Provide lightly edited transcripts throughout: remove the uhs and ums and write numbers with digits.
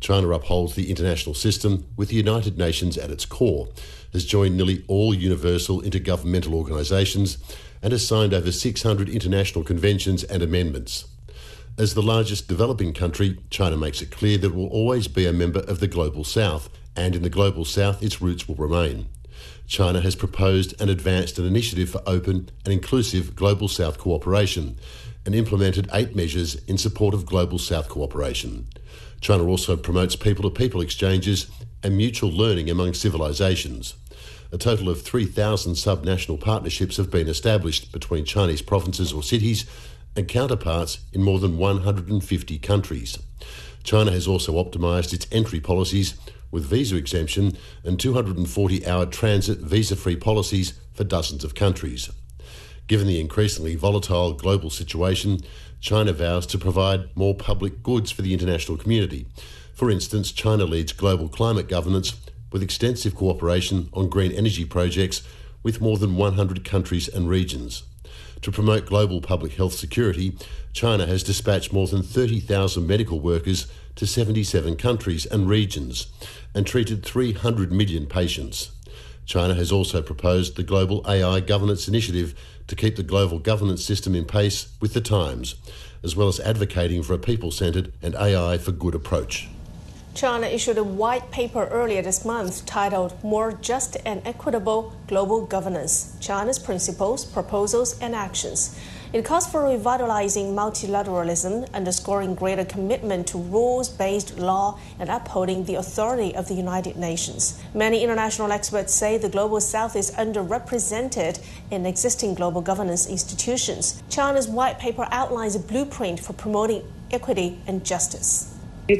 China upholds the international system with the United Nations at its core, has joined nearly all universal intergovernmental organisations, and has signed over 600 international conventions and amendments. As the largest developing country, China makes it clear that it will always be a member of the Global South, and in the Global South its roots will remain. China has proposed and advanced an initiative for open and inclusive Global South cooperation and implemented 8 measures in support of Global South cooperation. China also promotes people-to-people exchanges and mutual learning among civilisations. A total of 3,000 sub-national partnerships have been established between Chinese provinces or cities and counterparts in more than 150 countries. China has also optimised its entry policies with visa exemption and 240-hour transit visa-free policies for dozens of countries. Given the increasingly volatile global situation, China vows to provide more public goods for the international community. For instance, China leads global climate governance with extensive cooperation on green energy projects with more than 100 countries and regions. To promote global public health security, China has dispatched more than 30,000 medical workers to 77 countries and regions and treated 300 million patients. China has also proposed the Global AI Governance Initiative to keep the global governance system in pace with the times, as well as advocating for a people-centred and AI for good approach. China issued a white paper earlier this month titled More Just and Equitable Global Governance, China's Principles, Proposals and Actions. It calls for revitalizing multilateralism, underscoring greater commitment to rules-based law and upholding the authority of the United Nations. Many international experts say the Global South is underrepresented in existing global governance institutions. China's white paper outlines a blueprint for promoting equity and justice.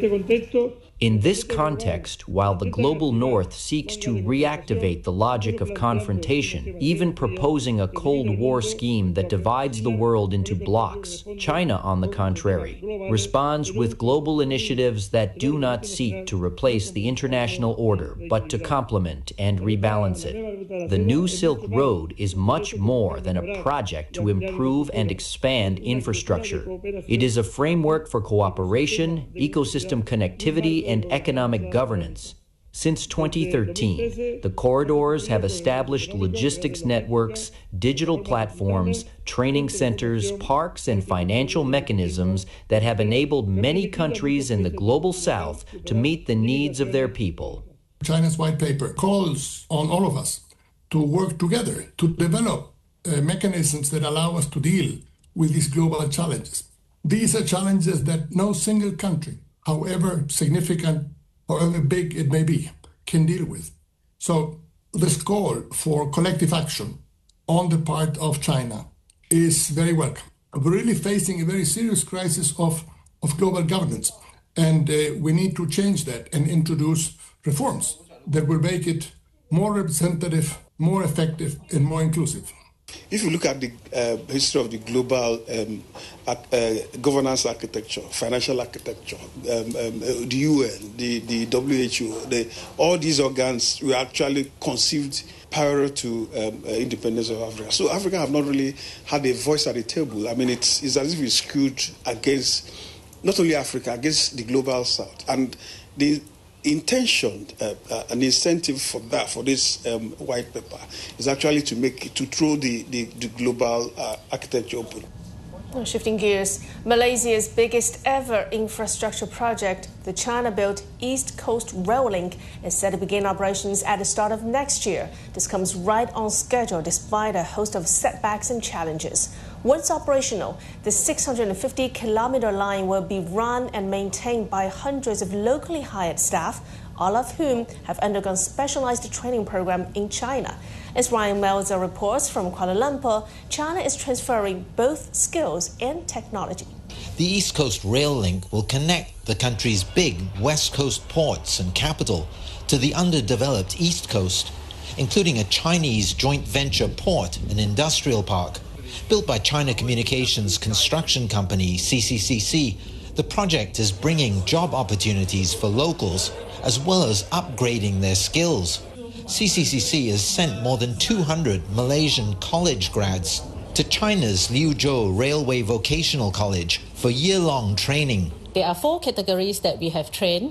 In this context, while the global north seeks to reactivate the logic of confrontation, even proposing a Cold War scheme that divides the world into blocs, China, on the contrary, responds with global initiatives that do not seek to replace the international order, but to complement and rebalance it. The New Silk Road is much more than a project to improve and expand infrastructure. It is a framework for cooperation, ecosystem connectivity, and economic governance. Since 2013, the corridors have established logistics networks, digital platforms, training centers, parks, and financial mechanisms that have enabled many countries in the Global South to meet the needs of their people. China's white paper calls on all of us to work together to develop mechanisms that allow us to deal with these global challenges. These are challenges that no single country, however significant, however big it may be, can deal with. So this call for collective action on the part of China is very welcome. We're really facing a very serious crisis of global governance, and we need to change that and introduce reforms that will make it more representative, more effective, and more inclusive. If you look at the history of the global governance architecture, financial architecture, the UN, the WHO, all these organs were actually conceived prior to independence of Africa. So Africa have not really had a voice at the table. I mean, it's as if it's skewed against not only Africa, against the global South. And the intention, an incentive for that, for this white paper, is actually to throw the global architecture open. Shifting gears, Malaysia's biggest ever infrastructure project, the China-built East Coast Rail Link, is set to begin operations at the start of next year. This comes right on schedule despite a host of setbacks and challenges. Once operational, the 650-kilometer line will be run and maintained by hundreds of locally hired staff, all of whom have undergone specialized training program in China. As Ryan Melzer reports from Kuala Lumpur, China is transferring both skills and technology. The East Coast Rail Link will connect the country's big West Coast ports and capital to the underdeveloped East Coast, including a Chinese joint venture port and industrial park. Built by China Communications Construction Company, CCCC, the project is bringing job opportunities for locals as well as upgrading their skills. CCCC has sent more than 200 Malaysian college grads to China's Liuzhou Railway Vocational College for year-long training. There are 4 categories that we have trained.